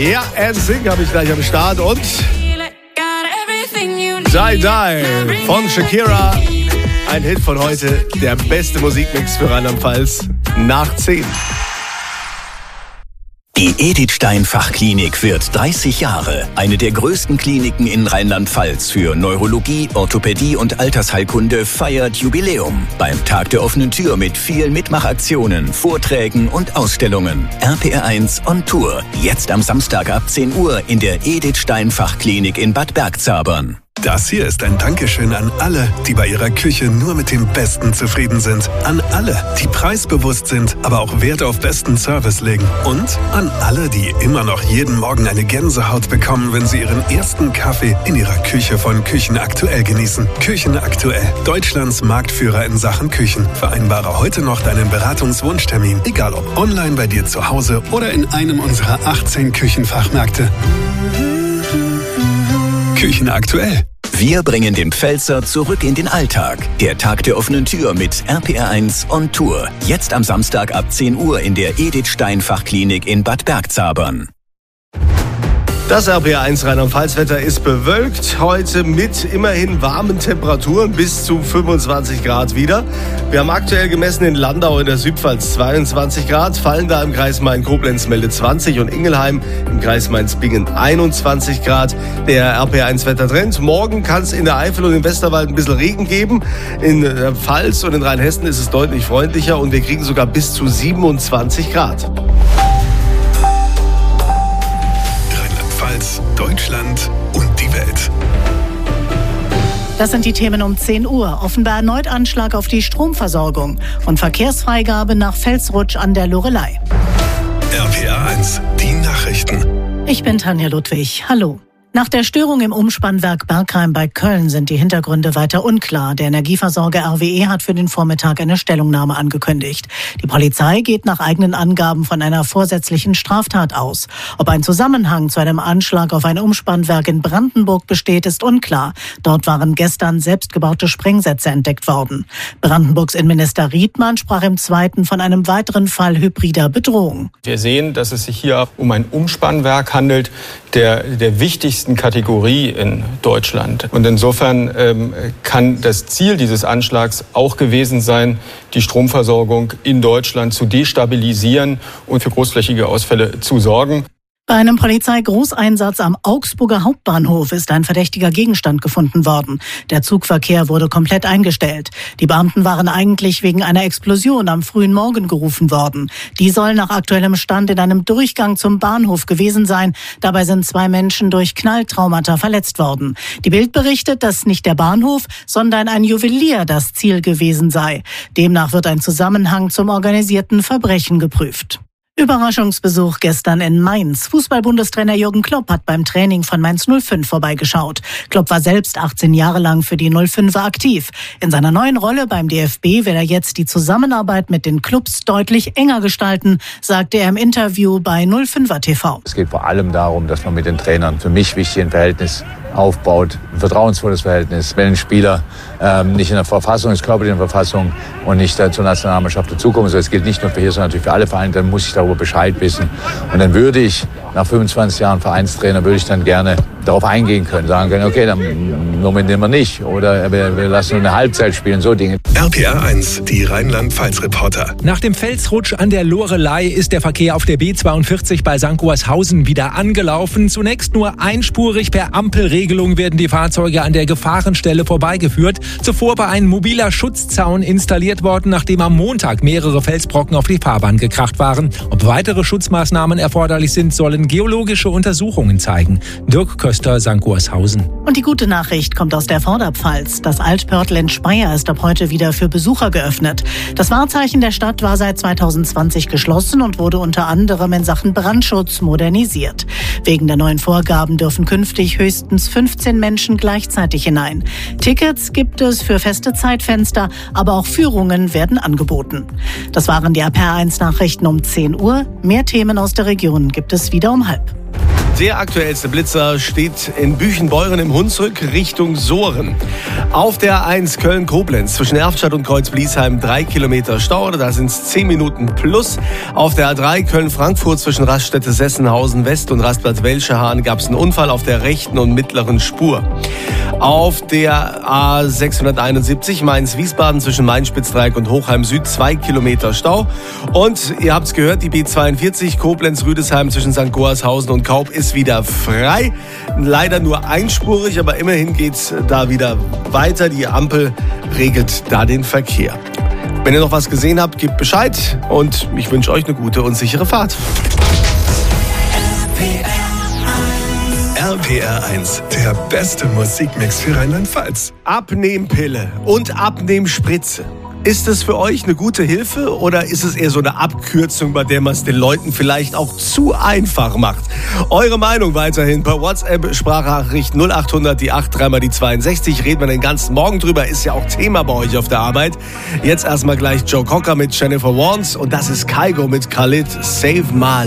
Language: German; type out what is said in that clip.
Ja, NSYNC habe ich gleich am Start und Die Die von Shakira. Ein Hit von heute, der beste Musikmix für Rheinland-Pfalz nach 10. Die Edith Stein Fachklinik wird 30 Jahre. Eine der größten Kliniken in Rheinland-Pfalz für Neurologie, Orthopädie und Altersheilkunde feiert Jubiläum. Beim Tag der offenen Tür mit vielen Mitmachaktionen, Vorträgen und Ausstellungen. RPR1 on Tour. Jetzt am Samstag ab 10 Uhr in der Edith Stein Fachklinik in Bad Bergzabern. Das hier ist ein Dankeschön an alle, die bei ihrer Küche nur mit dem Besten zufrieden sind. An alle, die preisbewusst sind, aber auch Wert auf besten Service legen. Und an alle, die immer noch jeden Morgen eine Gänsehaut bekommen, wenn sie ihren ersten Kaffee in ihrer Küche von Küchen Aktuell genießen. Küchen Aktuell, Deutschlands Marktführer in Sachen Küchen. Vereinbare heute noch deinen Beratungswunschtermin, egal ob online bei dir zu Hause oder in einem unserer 18 Küchenfachmärkte. Küchen Aktuell. Wir bringen den Pfälzer zurück in den Alltag. Der Tag der offenen Tür mit RPR1 on Tour. Jetzt am Samstag ab 10 Uhr in der Edith Stein Fachklinik in Bad Bergzabern. Das RPR1 Rheinland-Pfalz-Wetter ist bewölkt. Heute mit immerhin warmen Temperaturen bis zu 25 Grad wieder. Wir haben aktuell gemessen in Landau in der Südpfalz 22 Grad. Fallenda im Kreis Main-Koblenz meldet 20 und Ingelheim im Kreis Mainz-Bingen 21 Grad. Der RPR1-Wettertrend. Morgen kann es in der Eifel und im Westerwald ein bisschen Regen geben. In der Pfalz und in Rheinhessen ist es deutlich freundlicher und wir kriegen sogar bis zu 27 Grad. Deutschland und die Welt. Das sind die Themen um 10 Uhr. Offenbar erneut Anschlag auf die Stromversorgung und Verkehrsfreigabe nach Felsrutsch an der Loreley. RPR1, die Nachrichten. Ich bin Tanja Ludwig. Hallo. Nach der Störung im Umspannwerk Bergheim bei Köln sind die Hintergründe weiter unklar. Der Energieversorger RWE hat für den Vormittag eine Stellungnahme angekündigt. Die Polizei geht nach eigenen Angaben von einer vorsätzlichen Straftat aus. Ob ein Zusammenhang zu einem Anschlag auf ein Umspannwerk in Brandenburg besteht, ist unklar. Dort waren gestern selbstgebaute Sprengsätze entdeckt worden. Brandenburgs Innenminister Riedmann sprach im Zweiten von einem weiteren Fall hybrider Bedrohung. Wir sehen, dass es sich hier um ein Umspannwerk handelt, der wichtigsten Kategorie in Deutschland. Und insofern kann das Ziel dieses Anschlags auch gewesen sein, die Stromversorgung in Deutschland zu destabilisieren und für großflächige Ausfälle zu sorgen. Bei einem Polizeigroßeinsatz am Augsburger Hauptbahnhof ist ein verdächtiger Gegenstand gefunden worden. Der Zugverkehr wurde komplett eingestellt. Die Beamten waren eigentlich wegen einer Explosion am frühen Morgen gerufen worden. Die soll nach aktuellem Stand in einem Durchgang zum Bahnhof gewesen sein. Dabei sind 2 Menschen durch Knalltraumata verletzt worden. Die Bild berichtet, dass nicht der Bahnhof, sondern ein Juwelier das Ziel gewesen sei. Demnach wird ein Zusammenhang zum organisierten Verbrechen geprüft. Überraschungsbesuch gestern in Mainz. Fußball-Bundestrainer Jürgen Klopp hat beim Training von Mainz 05 vorbeigeschaut. Klopp war selbst 18 Jahre lang für die 05er aktiv. In seiner neuen Rolle beim DFB will er jetzt die Zusammenarbeit mit den Clubs deutlich enger gestalten, sagte er im Interview bei 05er TV. Es geht vor allem darum, dass man mit den Trainern für mich wichtig ein Verhältnis aufbaut, ein vertrauensvolles Verhältnis. Wenn ein Spieler nicht in der Verfassung ist, körperlich in der Verfassung und nicht zur Nationalmannschaft dazukommt, also es gilt nicht nur für hier, sondern natürlich für alle Vereine, dann muss ich darüber Bescheid wissen. Und dann würde ich nach 25 Jahren Vereinstrainer, würde ich dann gerne darauf eingehen können, sagen können, okay, dann nominieren wir nicht oder wir lassen nur eine Halbzeit spielen, so Dinge. RPR1, die Rheinland-Pfalz-Reporter. Nach dem Felsrutsch an der Loreley ist der Verkehr auf der B42 bei St. Goarshausen wieder angelaufen. Zunächst nur einspurig, per Ampelregelung werden die Fahrzeuge an der Gefahrenstelle vorbeigeführt. Zuvor war ein mobiler Schutzzaun installiert worden, nachdem am Montag mehrere Felsbrocken auf die Fahrbahn gekracht waren. Ob weitere Schutzmaßnahmen erforderlich sind, sollen geologische Untersuchungen zeigen. Dirk Köster, St. Goarshausen. Und die gute Nachricht kommt aus der Vorderpfalz. Das Altpörtl in Speyer ist ab heute wieder für Besucher geöffnet. Das Wahrzeichen der Stadt war seit 2020 geschlossen und wurde unter anderem in Sachen Brandschutz modernisiert. Wegen der neuen Vorgaben dürfen künftig höchstens 15 Menschen gleichzeitig hinein. Tickets gibt es für feste Zeitfenster, aber auch Führungen werden angeboten. Das waren die RPR1 Nachrichten um 10 Uhr. Mehr Themen aus der Region gibt es wieder um 12:30. Der aktuellste Blitzer steht in Büchenbeuren im Hunsrück Richtung Sohren. Auf der 1 Köln-Koblenz zwischen Erftstadt und Kreuz-Bliesheim 3 Kilometer Stau, da sind es 10 Minuten plus. Auf der A3 Köln-Frankfurt zwischen Raststätte Sessenhausen West und Rastplatz Welschehahn gab es einen Unfall auf der rechten und mittleren Spur. Auf der A671 Mainz-Wiesbaden zwischen Mainz-Spitzdreieck und Hochheim Süd 2 Kilometer Stau. Und ihr habt es gehört, die B42 Koblenz-Rüdesheim zwischen St. Goarshausen und Kaub ist wieder frei. Leider nur einspurig, aber immerhin geht's da wieder weiter. Die Ampel regelt da den Verkehr. Wenn ihr noch was gesehen habt, gebt Bescheid und ich wünsche euch eine gute und sichere Fahrt. RPR 1, der beste Musikmix für Rheinland-Pfalz. Abnehmpille und Abnehmspritze. Ist es für euch eine gute Hilfe oder ist es eher so eine Abkürzung, bei der man es den Leuten vielleicht auch zu einfach macht? Eure Meinung weiterhin per WhatsApp-Sprachnachricht 0800 die 8 3 mal die 62. Reden wir den ganzen Morgen drüber, ist ja auch Thema bei euch auf der Arbeit. Jetzt erstmal gleich Joe Cocker mit Jennifer Warnes und das ist Kygo mit Khalid, Save My